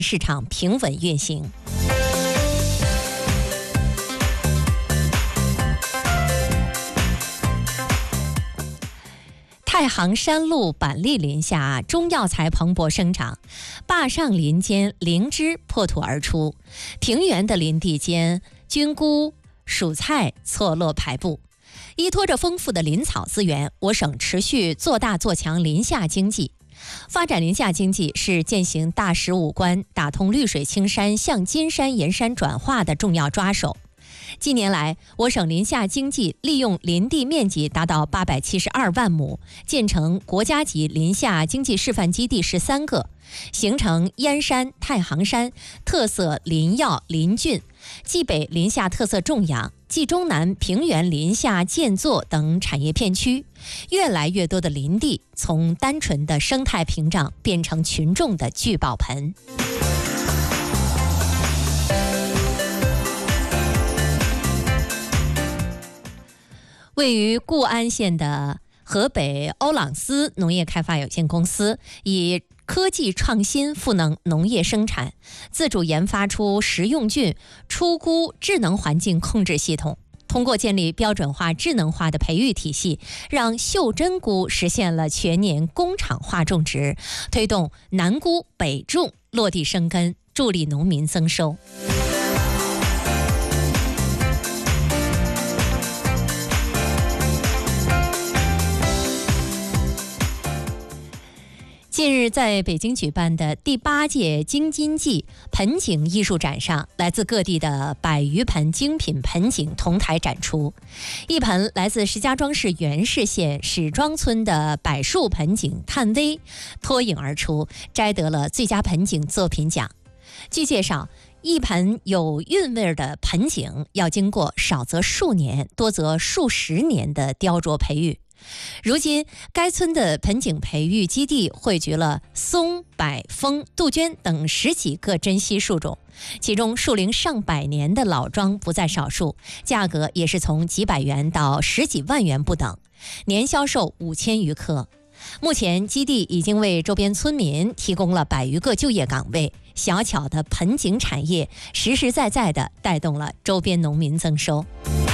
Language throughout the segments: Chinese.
市场平稳运行。太行山路板栗林下，中药材蓬勃生长，坝上林间灵芝破土而出，平原的林地间菌菇、蔬菜错落排布。依托着丰富的林草资源，我省持续做大做强林下经济。发展林下经济是践行大石五关、打通绿水青山向金山银山转化的重要抓手。近年来，我省林下经济利用林地面积达到872万亩，建成国家级林下经济示范基地13个，形成燕山、太行山特色林药林菌，冀北林下特色种养，冀中南平原林下建作等产业片区。越来越多的林地从单纯的生态屏障变成群众的聚宝盆。位于固安县的河北欧朗斯农业开发有限公司以科技创新赋能农业生产，自主研发出食用菌出菇智能环境控制系统，通过建立标准化智能化的培育体系，让袖珍菇实现了全年工厂化种植，推动南菇北种落地生根，助力农民增收。近日在北京举办的第8届京津冀盆景艺术展上，来自各地的100余盆精品盆景同台展出。一盆来自石家庄市元氏县史庄村的柏树盆景探威脱颖而出，摘得了最佳盆景作品奖。据介绍，一盆有韵味的盆景要经过少则数年，多则数十年的雕琢培育。如今，该村的盆景培育基地汇聚了松、柏、枫、杜鹃等10几个珍稀树种，其中树龄上百年的老庄不在少数，价格也是从几百元到10几万元不等，年销售5000余棵。目前，基地已经为周边村民提供了100余个就业岗位，小巧的盆景产业实实在在地带动了周边农民增收。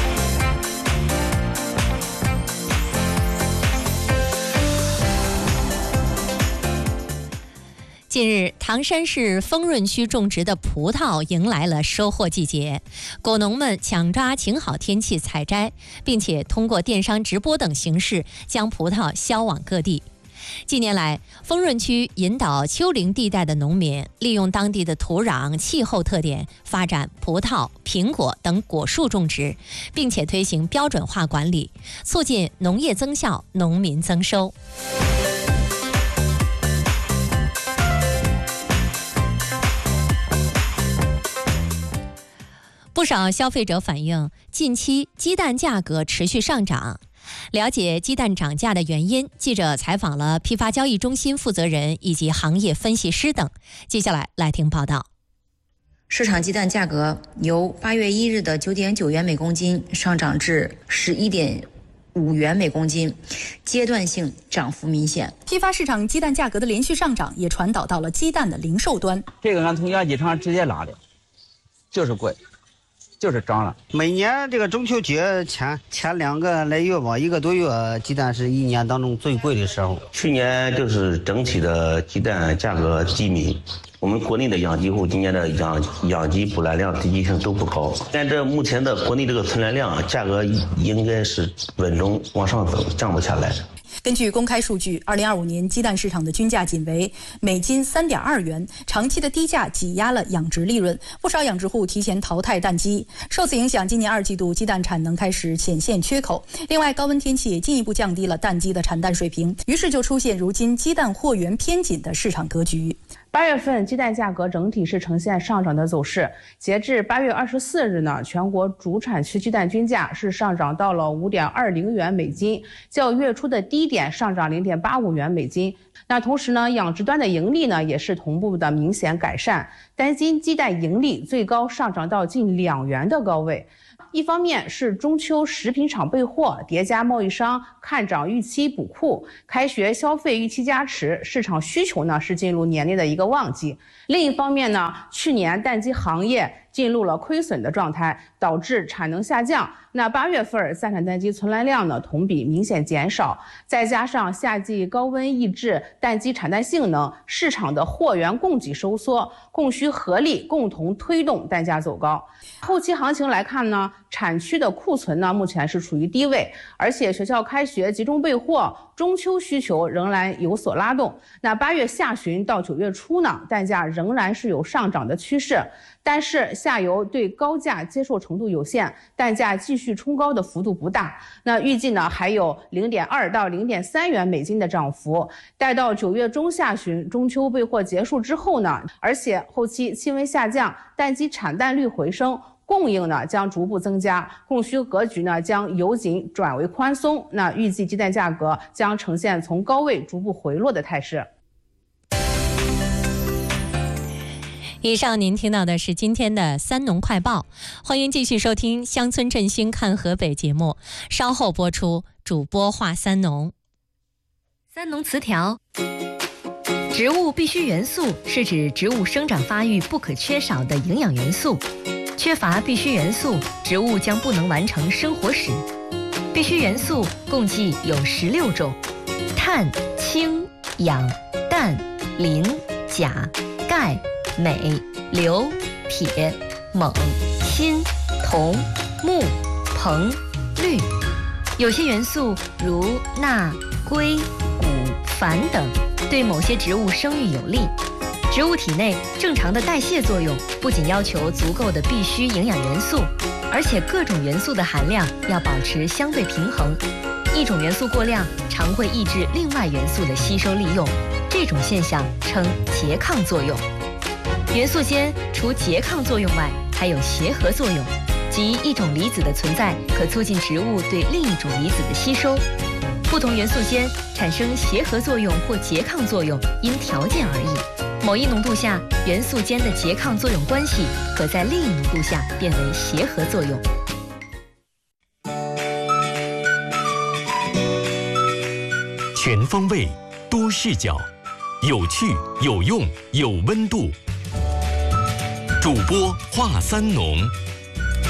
近日，唐山市丰润区种植的葡萄迎来了收获季节，果农们抢抓晴好天气采摘，并且通过电商直播等形式将葡萄销往各地。近年来，丰润区引导丘陵地带的农民利用当地的土壤、气候特点，发展葡萄、苹果等果树种植，并且推行标准化管理，促进农业增效、农民增收。不少消费者反映，近期鸡蛋价格持续上涨。了解鸡蛋涨价的原因，记者采访了批发交易中心负责人以及行业分析师等。接下来来听报道。 市场鸡蛋价格由8月1日的9.9元每公斤上涨至11.5元每公斤，阶段性涨幅明显。 批发市场鸡蛋价格的连续上涨也传导到了鸡蛋的零售端。 这个俺从养鸡场直接拉的，就是贵。就是涨了。 每年这个中秋节前2个来月吧，1个多月，鸡蛋是一年当中最贵的时候。 去年就是整体的鸡蛋价格低迷，我们国内的养鸡户今年的养鸡捕栏量、地基性都不高。但这目前的国内这个存栏量，价格应该是稳中往上走，降不下来。 根据公开数据，2025年鸡蛋市场的均价仅为每斤3.2元，长期的低价挤压了养殖利润，不少养殖户提前淘汰蛋鸡。受此影响，今年2季度鸡蛋产能开始显现缺口。另外，高温天气也进一步降低了蛋鸡的产蛋水平，于是就出现如今鸡蛋货源偏紧的市场格局。 8月份鸡蛋价格整体是呈现上涨的走势。截至8月24日呢，全国主产区鸡蛋均价是上涨到了5.20元每斤，较月初的低点上涨0.85元每斤。那同时呢，养殖端的盈利呢也是同步的明显改善，单斤鸡蛋盈利最高上涨到近2元的高位。一方面是中秋食品厂备货，叠加贸易商看涨预期补库，开学消费预期加持，市场需求呢是进入年内的一个旺季。另一方面呢，去年蛋鸡行业进入了亏损的状态，导致产能下降。那8月份在产蛋鸡存栏量呢同比明显减少，再加上夏季高温抑制蛋鸡产蛋性能，市场的货源供给收缩，供需合力共同推动蛋价走高。后期行情来看呢，产区的库存呢目前是处于低位，而且学校开学集中备货，中秋需求仍然有所拉动。那8月下旬到9月初呢，蛋价仍然是有上涨的趋势，但是下游对高价接受程度有限，蛋价继续冲高的幅度不大。那预计呢还有0.2到0.3元美金的涨幅。待到9月中下旬，中秋备货结束之后呢，而且后期气温下降，蛋鸡产蛋率回升，供应呢将逐步增加，供需格局呢将由紧转为宽松。那预计鸡蛋价格将呈现从高位逐步回落的态势。 以上您听到的是今天的三农快报，欢迎继续收听乡村振兴看河北节目，稍后播出，主播话三农。 三农词条：植物必需元素是指植物生长发育不可缺少的营养元素，缺乏必需元素，植物将不能完成生活史。必需元素共计有16种：碳、氢、氧、氮、磷、钾、钙、镁、硫、铁、锰、锌、铜、钼、硼、氯。有些元素如钠、硅、钴、钒等，对某些植物生育有利。植物体内正常的代谢作用不仅要求足够的必需营养元素，而且各种元素的含量要保持相对平衡。一种元素过量常会抑制另外元素的吸收利用，这种现象称拮抗作用。元素间除拮抗作用外，还有协和作用，即一种离子的存在可促进植物对另一种离子的吸收。不同元素间产生协和作用或拮抗作用因条件而异，某一浓度下元素间的拮抗作用关系可在另一浓度下变为协和作用。 全方位多视角，有趣有用有温度。主播话三农。